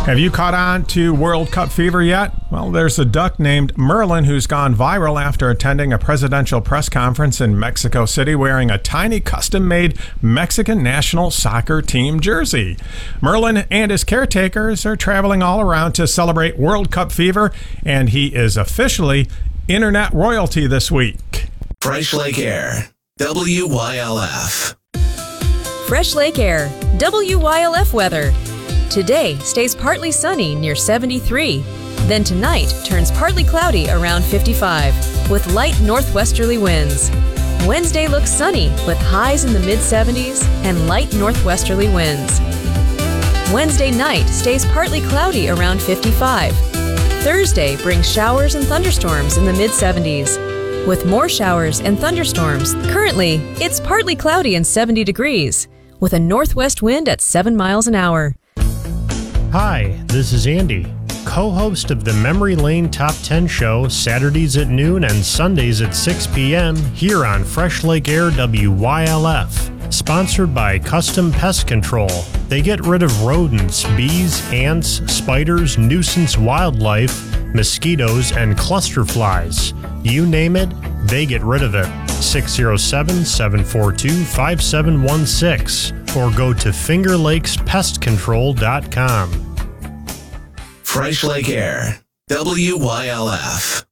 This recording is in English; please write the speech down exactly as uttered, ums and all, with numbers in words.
Have you caught on to World Cup fever yet? Well, there's a duck named Merlin who's gone viral after attending a presidential press conference in Mexico City wearing a tiny custom-made Mexican national soccer team jersey. Merlin and his caretakers are traveling all around to celebrate World Cup fever, and he is officially internet royalty this week. Fresh Lake Air, W Y L F. Fresh Lake Air, W Y L F weather. Today stays partly sunny near seventy-three. Then tonight turns partly cloudy around fifty-five with light northwesterly winds. Wednesday looks sunny with highs in the mid seventies and light northwesterly winds. Wednesday night stays partly cloudy around fifty-five. Thursday brings showers and thunderstorms in the mid seventies. With more showers and thunderstorms, currently it's partly cloudy and seventy degrees with a northwest wind at seven miles an hour. Hi, this is Andy, co-host of the Memory Lane Top ten show Saturdays at noon and Sundays at six p.m. here on Fresh Lake Air W Y L F. Sponsored by Custom Pest Control. They get rid of rodents, bees, ants, spiders, nuisance wildlife, mosquitoes, and cluster flies. You name it, they get rid of it. six oh seven, seven four two, five seven one six or go to finger lakes pest control dot com. Fresh Lake Air, W Y L F.